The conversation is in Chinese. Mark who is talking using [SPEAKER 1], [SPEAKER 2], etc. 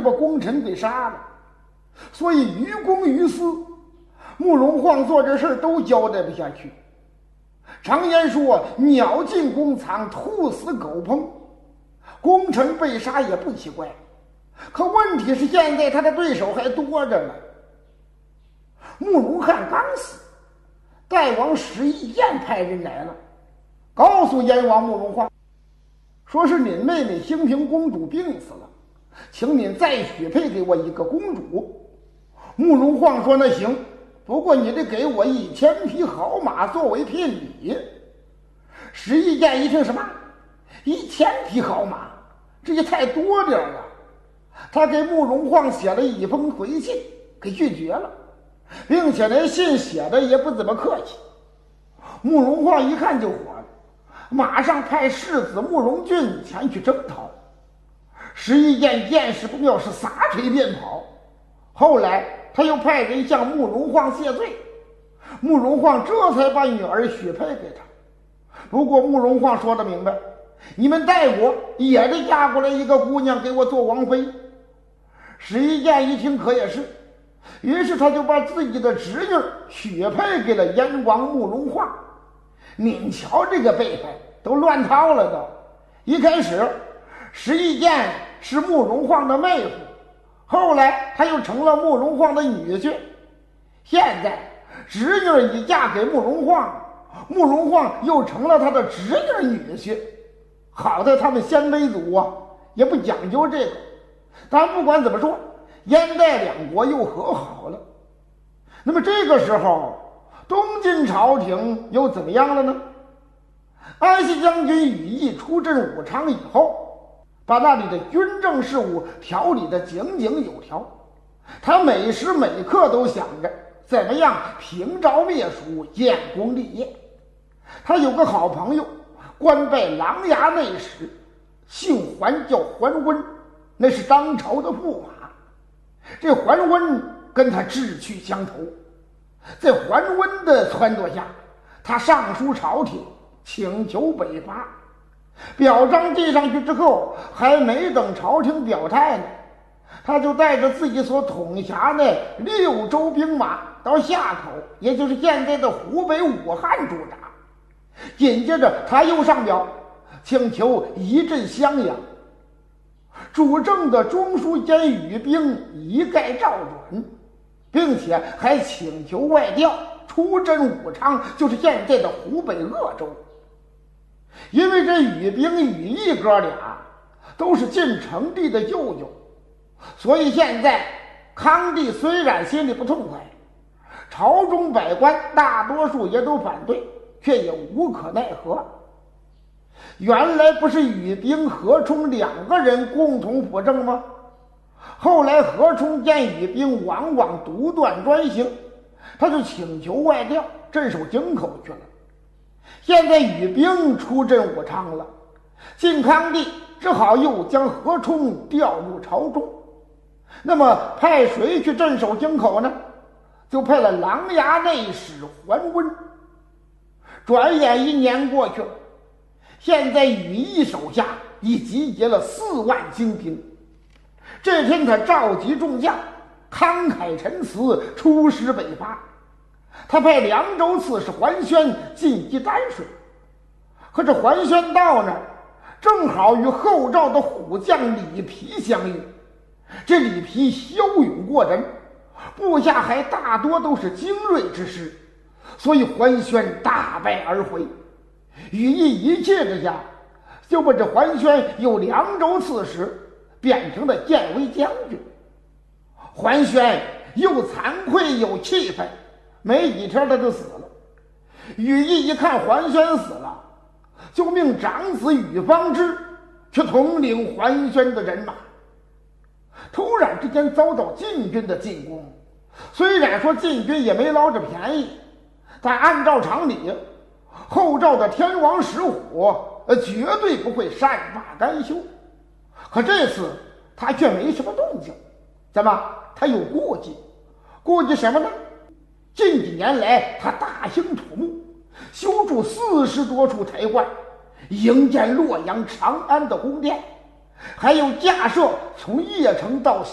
[SPEAKER 1] 把功臣给杀了，所以于公于私，慕容晃做这事都交代不下去。常言说鸟进宫藏，兔死狗烹，功臣被杀也不奇怪，可问题是现在他的对手还多着呢。慕容翰刚死，代王石义彦派人来了，告诉燕王慕容晃，说是您妹妹兴平公主病死了，请您再许配给我一个公主。慕容晃说那行，不过你得给我1000匹好马作为聘礼。石义彦一听，什么1000匹好马，这也太多点了。他给慕容晃写了一封回信，给拒绝了，并且连信写的也不怎么客气。慕容晃一看就火了，马上派世子慕容俊前去征讨。石义彦见势不妙，是撒腿便跑。后来他又派人向慕容晃谢罪，慕容晃这才把女儿许配给他。不过慕容晃说得明白，你们代国也得嫁过来一个姑娘给我做王妃。石义彦一听可也是，于是他就把自己的侄女许配给了燕王慕容晃。您瞧这个辈分都乱套了都。一开始石义彦是慕容晃的妹夫，后来他又成了慕容晃的女婿，现在侄女已嫁给慕容晃，慕容晃又成了他的侄女女婿。好在他们鲜卑族啊也不讲究这个，但不管怎么说，燕代两国又和好了。那么这个时候东晋朝廷又怎么样了呢？安西将军羽翼出镇武昌以后，把那里的军政事务调理得井井有条，他每时每刻都想着怎么样平朝灭蜀，建功立业。他有个好朋友官拜琅琊内史，姓桓，叫桓温，那是当朝的驸马。这桓温跟他志趣相投，在桓温的撺掇下，他上书朝廷请求北伐。表彰递上去之后，还没等朝廷表态呢，他就带着自己所统辖的6州兵马到夏口，也就是现在的湖北武汉驻扎。紧接着他又上表请求一镇襄阳，主政的中书监羽兵一概照准，并且还请求外调出镇武昌，就是现在的湖北鄂州。因为这羽兵羽翼哥俩都是晋成帝的舅舅，所以现在康帝虽然心里不痛快，朝中百官大多数也都反对，却也无可奈何。原来不是羽兵何冲2个人共同辅政吗？后来何冲见羽兵往往独断专行，他就请求外调镇守京口去了。现在羽兵出镇武昌了，晋康帝只好又将何冲调入朝中。那么派谁去镇守京口呢？就派了琅琊内史桓温。转眼1年过去了，现在羽翼手下已集结了4万精兵。这天他召集众将，慷慨陈词，出师北伐。他派凉州刺史桓宣进击丹水，可这桓宣到那儿正好与后赵的虎将李皮相遇。这李皮骁勇过人，部下还大多都是精锐之师，所以桓宣大败而回。羽翼一气之下，就把这桓宣由凉州刺史变成了建威将军。桓宣又惭愧又气愤，没几天他就死了。羽翼一看桓宣死了，就命长子羽方之去统领桓宣的人马。突然之间遭到晋军的进攻，虽然说晋军也没捞着便宜，但按照常理，后赵的天王石虎绝对不会善罢甘休。可这次他却没什么动静，怎么？他有顾忌，顾忌什么呢？近几年来他大兴土木，修筑40多处台观，营建洛阳、长安的宫殿，还有架设从邺城到